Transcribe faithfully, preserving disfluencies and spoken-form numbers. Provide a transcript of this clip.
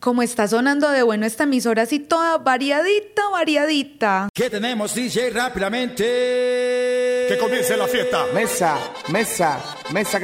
Como está sonando de bueno esta emisora así toda variadita, variadita. ¿Qué tenemos, D J? Rápidamente. Que comience la fiesta. Mesa, mesa, mesa.